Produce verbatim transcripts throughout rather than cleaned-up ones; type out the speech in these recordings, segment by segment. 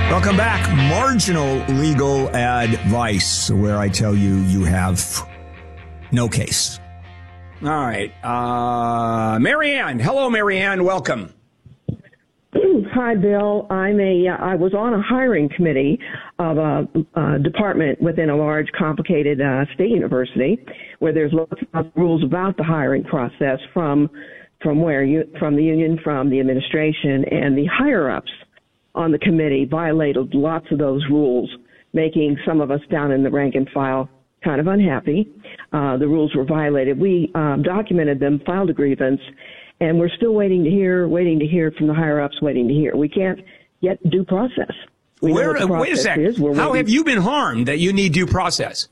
Welcome back. Marginal legal advice, where I tell you you have no case. All right. Uh, Marianne. Hello, Marianne. Welcome. Hi, Bill. I'm a, uh, I was on a hiring committee of a, a department within a large, complicated uh, state university where there's lots of rules about the hiring process from from where you, from the union, from the administration, and the higher-ups on the committee violated lots of those rules, making some of us down in the rank and file kind of unhappy. Uh, the rules were violated. We um, documented them, filed a grievance, and we're still waiting to hear, waiting to hear from the higher-ups, waiting to hear. We can't get due process. We Where, process wait a second. How have you been harmed that you need due process?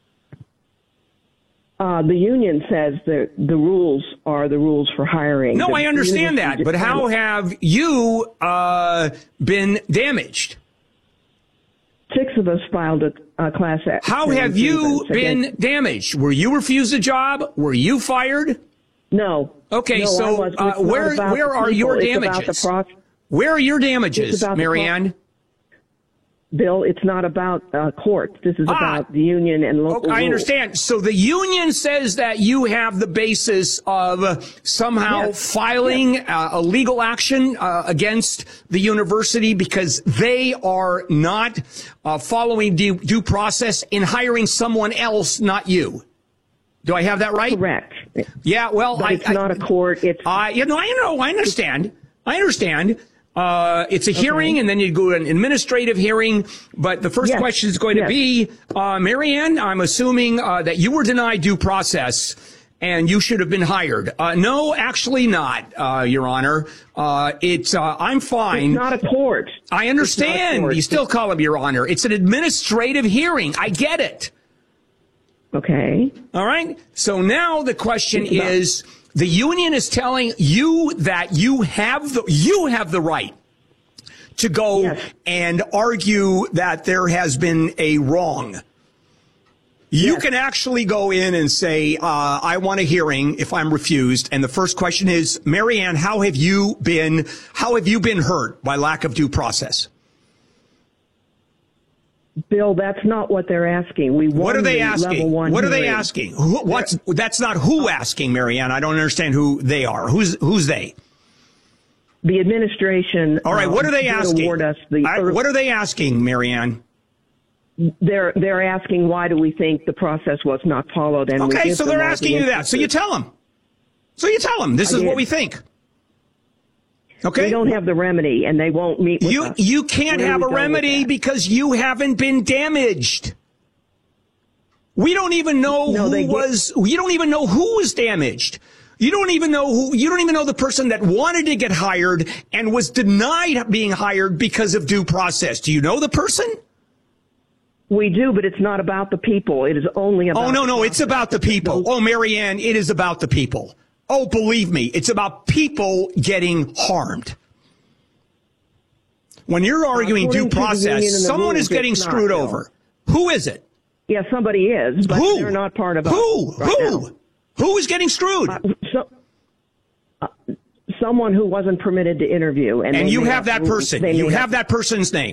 Uh, the union says that the rules are the rules for hiring. No, the, I understand that, but how have you uh, been damaged? Six of us filed a, a class action. How have you been against... damaged? Were you refused a job? Were you fired? No. Okay, no, so uh, where where are your damages? Where are your damages, Marianne? Bill, it's not about uh, court. This is ah, about the union and local okay, I rules. understand. So the union says that you have the basis of uh, somehow yes. filing yes. Uh, a legal action uh, against the university because they are not uh, following due, due process in hiring someone else, not you. Do I have that right? Correct. Yeah, well, but I, it's not I, a court. It's I, you know, I know, I understand. I understand. Uh, it's a hearing, okay. and then you go to an administrative hearing. But the first yes. question is going yes. to be, uh, Marianne, I'm assuming uh, that you were denied due process and you should have been hired. Uh, no, actually not, uh, Your Honor. Uh, it's, uh, I'm fine. It's not a court. I understand. Court. You still call him Your Honor. It's an administrative hearing. I get it. Okay. All right. So now the question is, the union is telling you that you have the you have the right to go yes. and argue that there has been a wrong. You yes. can actually go in and say, uh, I want a hearing if I'm refused. And the first question is, Marianne, how have you been how have you been hurt by lack of due process? Bill, that's not what they're asking. We what are they the asking? What are they asking? Who, what's that's not who asking, Marianne. I don't understand who they are. Who's who's they? The administration. All right. What are they um, asking? Award us the I, what are they asking, Marianne? They're they're asking why do we think the process was not followed? And okay, we so they're asking you that. So you tell them. So you tell them this I is did. what we think. Okay. We don't have the remedy, and they won't meet with you, us. You can't have a remedy because you haven't been damaged. We don't even know no, who was. You don't even know who was damaged. You don't even know who. You don't even know the person that wanted to get hired and was denied being hired because of due process. Do you know the person? We do, but it's not about the people. It is only about. Oh no, no, it's about the people. Oh, Marianne, it is about the people. Oh, believe me, it's about people getting harmed. When you're arguing due process, someone is getting screwed over. Who is it? Yeah, somebody is, but Who? they're not part of us. Who? Right Who? now. Who is getting screwed? Uh, so, uh, someone who wasn't permitted to interview. And, and you have have that person. You have that person's name.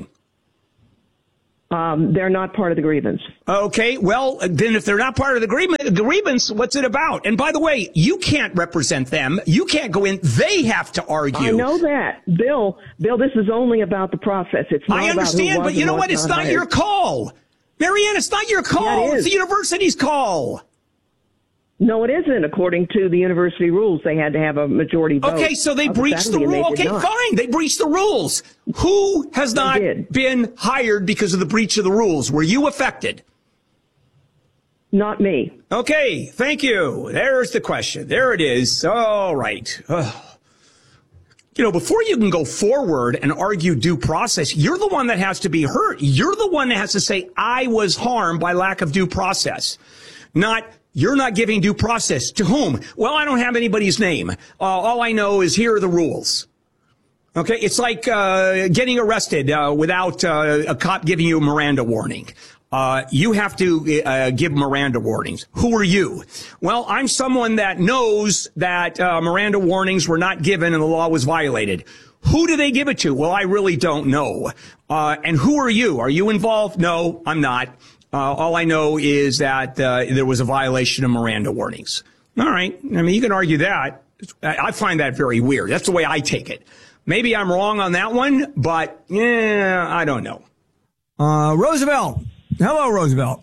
Um, they're not part of the grievance. Okay, well, then if they're not part of the grievance, grievance, what's it about? And by the way, you can't represent them. You can't go in. They have to argue. I know that. Bill, Bill, this is only about the process. It's not I understand, about who but you know what? It's not hired. your call. Marianne, it's not your call. Yeah, it it's the university's call. No, it isn't. According to the university rules, they had to have a majority vote. Okay, so they breached the rule. Okay, fine. They breached the rules. Who has not been hired because of the breach of the rules? Were you affected? Not me. Okay, thank you. There's the question. There it is. All right. Ugh. You know, before you can go forward and argue due process, you're the one that has to be hurt. You're the one that has to say, I was harmed by lack of due process. Not, you're not giving due process. To whom? Well, I don't have anybody's name. Uh, all I know is here are the rules. Okay, it's like uh, getting arrested uh, without uh, a cop giving you a Miranda warning. Uh, you have to uh, give Miranda warnings. Who are you? Well, I'm someone that knows that uh, Miranda warnings were not given and the law was violated. Who do they give it to? Well, I really don't know. Uh, and who are you? Are you involved? No, I'm not. Uh, all I know is that uh, there was a violation of Miranda warnings. All right. I mean, you can argue that. I find that very weird. That's the way I take it. Maybe I'm wrong on that one, but yeah, I don't know. Uh, Roosevelt. Hello, Roosevelt.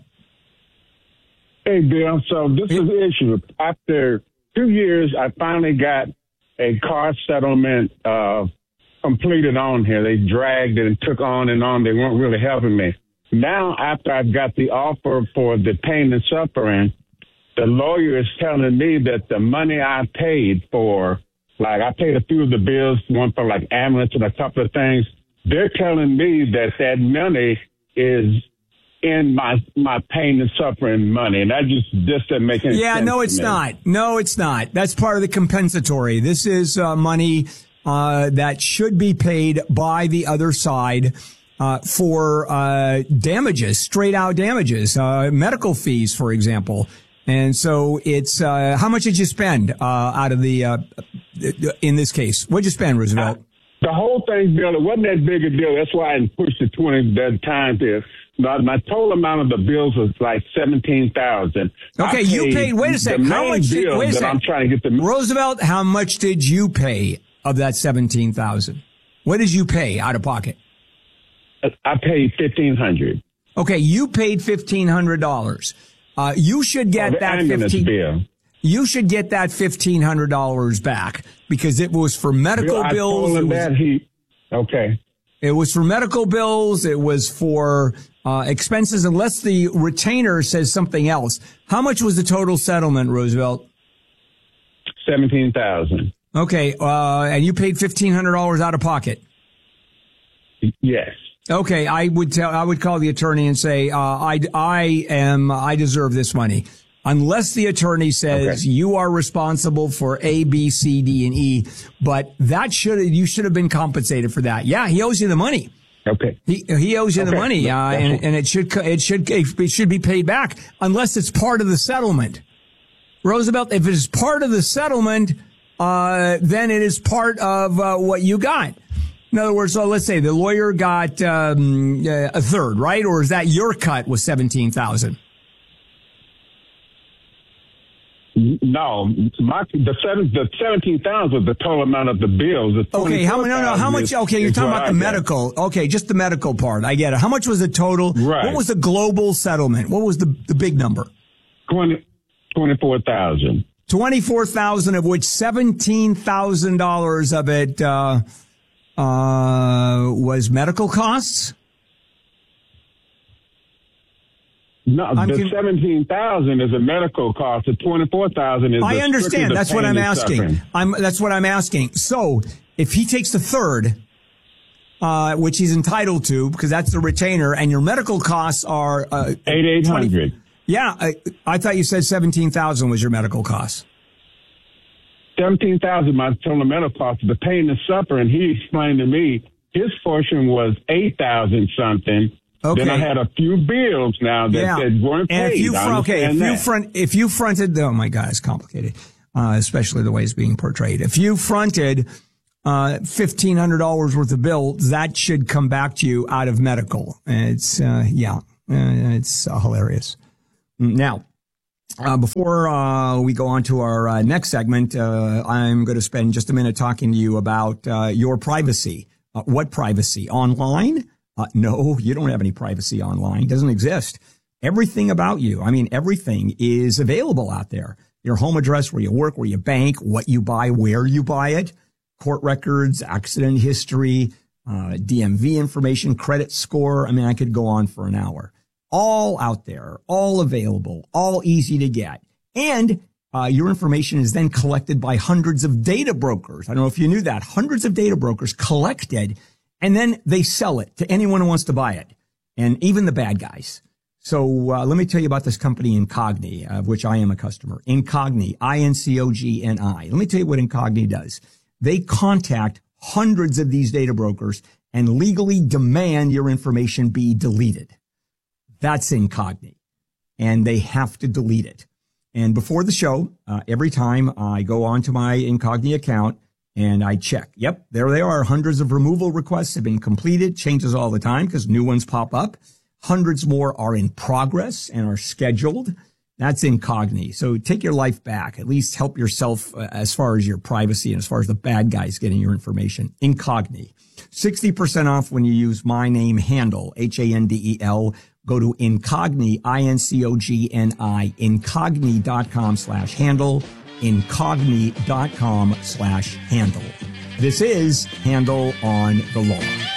Hey, Bill. So this is the issue. After two years, I finally got a car settlement uh, completed on here. They dragged it and took on and on. They weren't really helping me. Now, after I've got the offer for the pain and suffering, the lawyer is telling me that the money I paid for, like I paid a few of the bills, one for like ambulance and a couple of things. They're telling me that that money is in my my pain and suffering money, and that just just doesn't make any yeah, sense. Yeah, no, it's not. No, it's not. That's part of the compensatory. This is uh, money uh, that should be paid by the other side uh, for uh, damages, straight out damages, uh, medical fees, for example. And so it's uh, how much did you spend uh, out of the uh, in this case? What'd you spend, Roosevelt? Uh, the whole thing, Bill, it wasn't that big a deal. That's why I pushed the twenty that time there. My, my total amount of the bills was like seventeen thousand. Okay, you paid. Wait a second. How much? Did, wait a second. I'm trying to get the Roosevelt. How much did you pay of that seventeen thousand? What did you pay out of pocket? I paid fifteen hundred. Okay, you paid fifteen hundred dollars. Uh, you should get oh, that fifteen. Bill. You should get that fifteen hundred dollars back because it was for medical Bill, bills. I told him it was, that he. Okay. It was for medical bills. It was for uh, expenses, unless the retainer says something else. How much was the total settlement, Roosevelt? Seventeen thousand. Okay, uh, and you paid fifteen hundred dollars out of pocket. Yes. Okay, I would tell. I would call the attorney and say, uh, I, I am. I deserve this money. Unless the attorney says okay. you are responsible for A, B, C, D, and E, but that should you should have been compensated for that. Yeah, he owes you the money. Okay. He he owes you okay. the money, uh, and, and it should it should it should be paid back unless it's part of the settlement. Roosevelt, if it is part of the settlement, uh, then it is part of uh, what you got. In other words, so let's say the lawyer got um, a third, right? Or is that your cut was seventeen thousand? No, my the seven the seventeen thousand was the total amount of the bills. The okay, how no no how much? Okay, you're talking about the medical. Okay, just the medical part. I get it. How much was the total? Right. What was the global settlement? What was the the big number? Twenty twenty four thousand. Twenty four thousand, of which seventeen thousand dollars of it uh, uh, was medical costs. No, I'm the con- seventeen thousand is a medical cost. The twenty-four thousand is. I understand. That's what I'm asking. Suffering. I'm. That's what I'm asking. So, if he takes the third, uh, which he's entitled to, because that's the retainer, and your medical costs are uh, eight eight hundred. Yeah, I, I thought you said seventeen thousand was your medical costs. Seventeen thousand, my total medical cost. The pain and suffering. He explained to me his portion was eight thousand something. Okay. Then I had a few bills now that, yeah. that weren't and paid. If you, I okay, if that. you front, if you fronted, oh my God, it's complicated, uh, especially the way it's being portrayed. If you fronted uh, fifteen hundred dollars worth of bills, that should come back to you out of medical. It's uh, yeah, uh, it's uh, hilarious. Now, uh, before uh, we go on to our uh, next segment, uh, I'm going to spend just a minute talking to you about uh, your privacy. Uh, what privacy? Online? Uh, no, you don't have any privacy online. It doesn't exist. Everything about you, I mean, everything is available out there. Your home address, where you work, where you bank, what you buy, where you buy it, court records, accident history, uh, D M V information, credit score. I mean, I could go on for an hour. All out there, all available, all easy to get. And uh, your information is then collected by hundreds of data brokers. I don't know if you knew that. Hundreds of data brokers collected. And then they sell it to anyone who wants to buy it, and even the bad guys. So uh, let me tell you about this company, Incogni, of which I am a customer. Incogni, I N C O G N I. Let me tell you what Incogni does. They contact hundreds of these data brokers and legally demand your information be deleted. That's Incogni, and they have to delete it. And before the show, uh, every time I go onto my Incogni account, And I check. Yep, there they are. Hundreds of removal requests have been completed. Changes all the time because new ones pop up. Hundreds more are in progress and are scheduled. That's Incogni. So take your life back. At least help yourself uh, as far as your privacy and as far as the bad guys getting your information. Incogni. sixty percent off when you use my name Handel, H A N D E L. Go to Incogni, I N C O G N I, incogni.com slash Handel, incogni.com slash Handel. This is Handel on the Law.